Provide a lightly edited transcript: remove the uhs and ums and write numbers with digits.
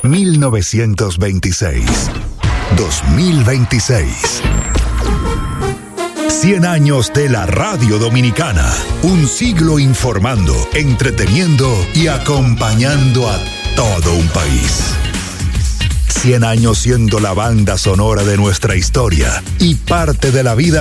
1926. 2026. 100 años de la Radio Dominicana. Un siglo informando, entreteniendo y acompañando a todo un país. 100 años siendo la banda sonora de nuestra historia y parte de la vida